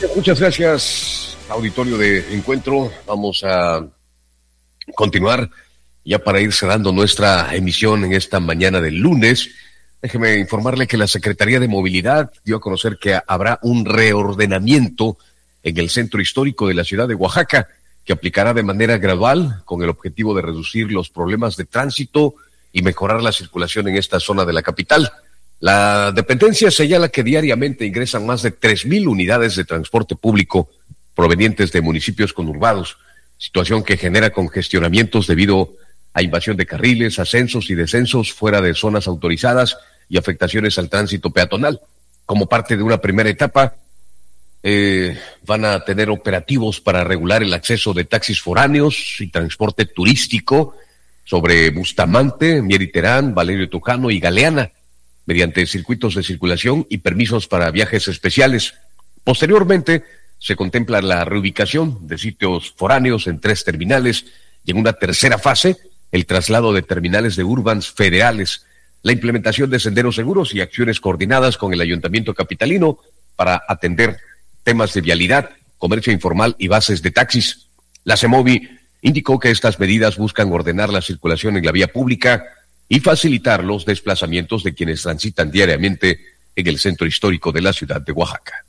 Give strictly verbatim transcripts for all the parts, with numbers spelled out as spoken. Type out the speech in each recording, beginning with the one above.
Muchas gracias, auditorio de Encuentro. Vamos a continuar ya para ir cerrando nuestra emisión en esta mañana del lunes. Déjeme informarle que la Secretaría de Movilidad dio a conocer que habrá un reordenamiento en el centro histórico de la ciudad de Oaxaca, que aplicará de manera gradual con el objetivo de reducir los problemas de tránsito y mejorar la circulación en esta zona de la capital. La dependencia señala que diariamente ingresan más de tres mil unidades de transporte público provenientes de municipios conurbados, situación que genera congestionamientos debido a invasión de carriles, ascensos y descensos fuera de zonas autorizadas y afectaciones al tránsito peatonal. Como parte de una primera etapa, eh, van a tener operativos para regular el acceso de taxis foráneos y transporte turístico sobre Bustamante, Mieriterán, Valerio Tujano y Galeana, mediante circuitos de circulación y permisos para viajes especiales. Posteriormente, se contempla la reubicación de sitios foráneos en tres terminales y en una tercera fase, el traslado de terminales de Urbans federales, la implementación de senderos seguros y acciones coordinadas con el Ayuntamiento capitalino para atender temas de vialidad, comercio informal y bases de taxis. La CEMOVI indicó que estas medidas buscan ordenar la circulación en la vía pública y facilitar los desplazamientos de quienes transitan diariamente en el centro histórico de la ciudad de Oaxaca.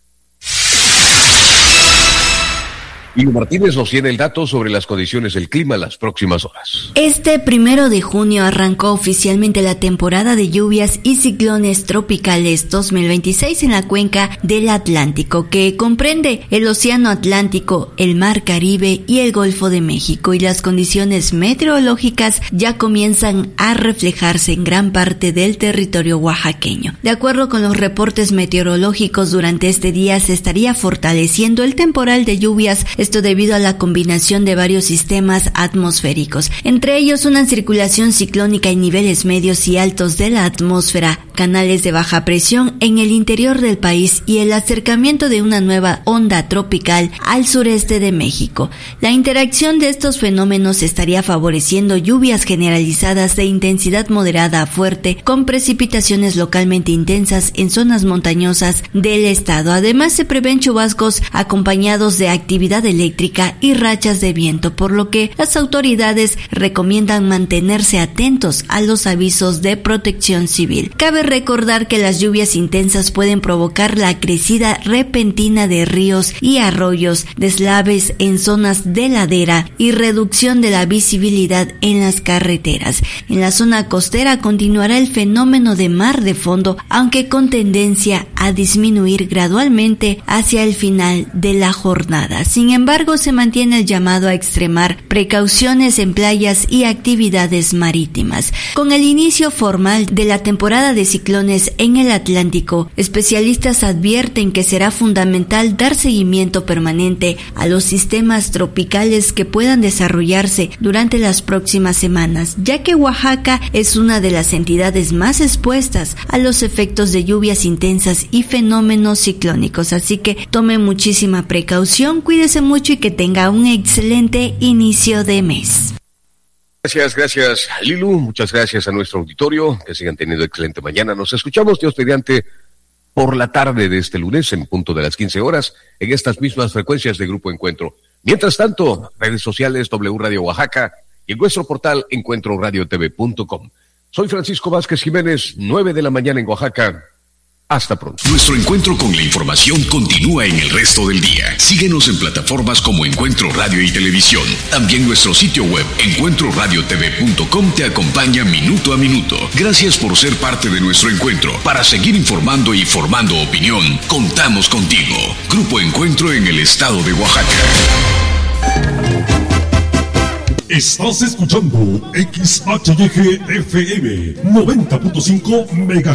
Hugo Martínez nos tiene el dato sobre las condiciones del clima en las próximas horas. Este primero de junio arrancó oficialmente la temporada de lluvias y ciclones tropicales dos mil veintiséis en la cuenca del Atlántico, que comprende el Océano Atlántico, el Mar Caribe y el Golfo de México, y las condiciones meteorológicas ya comienzan a reflejarse en gran parte del territorio oaxaqueño. De acuerdo con los reportes meteorológicos, durante este día se estaría fortaleciendo el temporal de lluvias, esto debido a la combinación de varios sistemas atmosféricos, entre ellos una circulación ciclónica en niveles medios y altos de la atmósfera, canales de baja presión en el interior del país y el acercamiento de una nueva onda tropical al sureste de México. La interacción de estos fenómenos estaría favoreciendo lluvias generalizadas de intensidad moderada a fuerte, con precipitaciones localmente intensas en zonas montañosas del estado. Además, se prevén chubascos acompañados de actividad eléctrica y rachas de viento, por lo que las autoridades recomiendan mantenerse atentos a los avisos de protección civil. Cabe recordar que las lluvias intensas pueden provocar la crecida repentina de ríos y arroyos, deslaves en zonas de ladera y reducción de la visibilidad en las carreteras. En la zona costera continuará el fenómeno de mar de fondo, aunque con tendencia a disminuir gradualmente hacia el final de la jornada. Sin embargo, se mantiene el llamado a extremar precauciones en playas y actividades marítimas. Con el inicio formal de la temporada de ciclones en el Atlántico, especialistas advierten que será fundamental dar seguimiento permanente a los sistemas tropicales que puedan desarrollarse durante las próximas semanas, ya que Oaxaca es una de las entidades más expuestas a los efectos de lluvias intensas y fenómenos ciclónicos. Así que tome muchísima precaución, cuídese mucho y que tenga un excelente inicio de mes. Gracias, gracias Lilu, muchas gracias a nuestro auditorio, que sigan teniendo excelente mañana. Nos escuchamos, Dios mediante, por la tarde de este lunes en punto de las quince horas en estas mismas frecuencias de Grupo Encuentro. Mientras tanto, redes sociales W Radio Oaxaca y en nuestro portal encuentro radio t v punto com. Soy Francisco Vázquez Jiménez, nueve de la mañana en Oaxaca. Hasta pronto. Nuestro encuentro con la información continúa en el resto del día. Síguenos en plataformas como Encuentro Radio y Televisión. También nuestro sitio web encuentro radio t v punto com te acompaña minuto a minuto. Gracias por ser parte de nuestro encuentro. Para seguir informando y formando opinión, contamos contigo. Grupo Encuentro en el estado de Oaxaca. Estás escuchando X H Y G F M noventa punto cinco megahertz.